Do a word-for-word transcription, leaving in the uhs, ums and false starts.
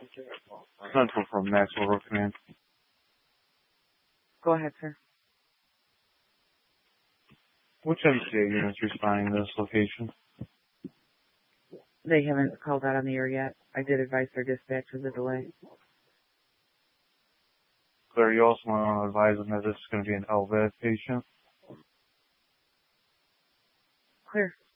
Central from Maxwell Road Command. Go ahead, sir. Which M C A unit is responding to this location? They haven't called out on the air yet. I did advise their dispatch of the delay. Clear, you also want to advise them that this is going to be an L V A D patient? Clear.